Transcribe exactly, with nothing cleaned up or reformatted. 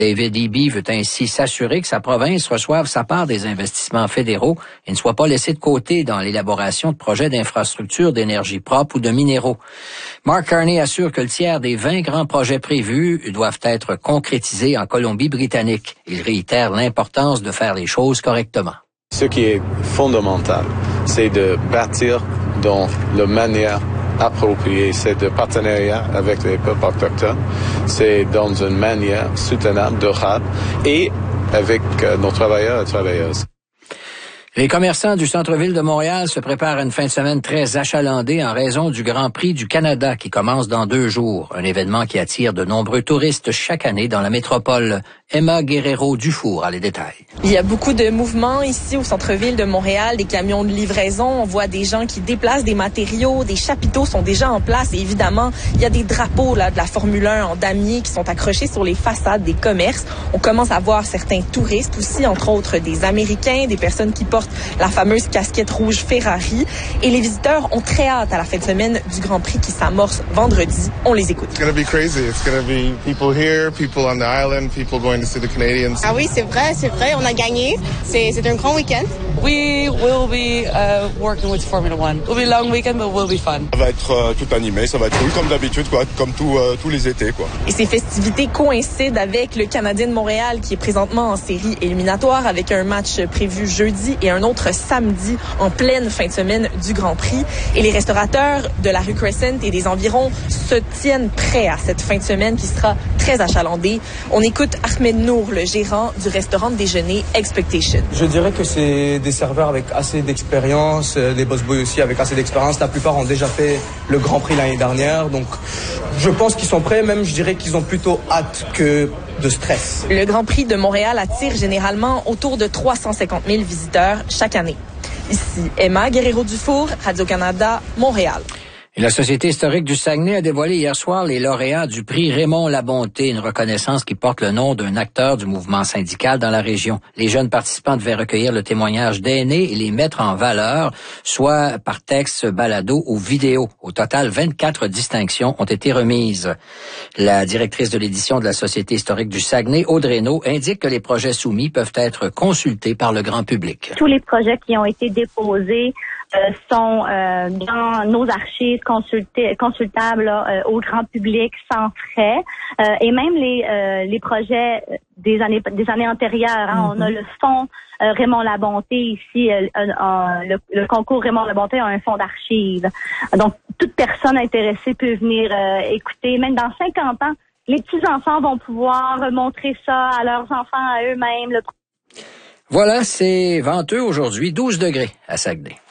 David Eby veut ainsi s'assurer que sa province reçoive sa part des investissements fédéraux et ne soit pas laissée de côté dans l'élaboration de projets d'infrastructures d'énergie propre ou de minéraux. Mark Carney assure que le tiers des vingt grands projets prévus doivent être concrétisés en Colombie-Britannique. Il réitère l'importance de faire les choses correctement. Ce qui est fondamental, c'est de bâtir dans la manière appropriée, c'est de partenariat avec les peuples autochtones, c'est dans une manière soutenable, durable et avec euh, nos travailleurs et travailleuses. Les commerçants du centre-ville de Montréal se préparent à une fin de semaine très achalandée en raison du Grand Prix du Canada qui commence dans deux jours. Un événement qui attire de nombreux touristes chaque année dans la métropole. Emma Guerrero-Dufour a les détails. Il y a beaucoup de mouvements ici au centre-ville de Montréal, des camions de livraison. On voit des gens qui déplacent des matériaux, des chapiteaux sont déjà en place. Et évidemment, il y a des drapeaux là de la Formule un en damier qui sont accrochés sur les façades des commerces. On commence à voir certains touristes aussi, entre autres des Américains, des personnes qui portent la fameuse casquette rouge Ferrari. Et les visiteurs ont très hâte à la fin de semaine du Grand Prix qui s'amorce vendredi. On les écoute. It's gonna be crazy. It's gonna be people here, people on the island, people going to see the Canadians. Ah oui, c'est vrai, c'est vrai. On a gagné. C'est, c'est un grand week-end. We will be uh, working with Formula One. It will be a long weekend, but it will be fun. Ça va être euh, tout animé, ça va être cool comme d'habitude, quoi, comme tout, euh, tous les étés, quoi. Et ces festivités coïncident avec le Canadien de Montréal qui est présentement en série éliminatoire avec un match prévu jeudi et un autre samedi en pleine fin de semaine du Grand Prix. Et les restaurateurs de la rue Crescent et des environs se tiennent prêts à cette fin de semaine qui sera très achalandée. On écoute Ahmed Nour, le gérant du restaurant de déjeuner Expectation. Je dirais que c'est des serveurs avec assez d'expérience, des boss boys aussi avec assez d'expérience. La plupart ont déjà fait le Grand Prix l'année dernière, donc je pense qu'ils sont prêts. Même je dirais qu'ils ont plutôt hâte que de stress. Le Grand Prix de Montréal attire généralement autour de trois cent cinquante mille visiteurs chaque année. Ici Emma Guerrero-Dufour, Radio-Canada, Montréal. Et la Société historique du Saguenay a dévoilé hier soir les lauréats du prix Raymond Labonté, une reconnaissance qui porte le nom d'un acteur du mouvement syndical dans la région. Les jeunes participants devaient recueillir le témoignage d'aînés et les mettre en valeur, soit par texte, balado ou vidéo. Au total, vingt-quatre distinctions ont été remises. La directrice de l'édition de la Société historique du Saguenay, Audrey Naud, indique que les projets soumis peuvent être consultés par le grand public. Tous les projets qui ont été déposés Euh, sont euh, dans nos archives consultés, consultables là, euh, au grand public sans frais euh, et même les euh, les projets des années des années antérieures. Hein, mm-hmm. On a le fonds euh, Raymond Labonté ici, euh, euh, le, le concours Raymond Labonté a un fonds d'archives. Donc toute personne intéressée peut venir euh, écouter. Même dans cinquante ans, les petits enfants vont pouvoir montrer ça à leurs enfants, à eux-mêmes. Le... Voilà, c'est venteux aujourd'hui, douze degrés à Saguenay.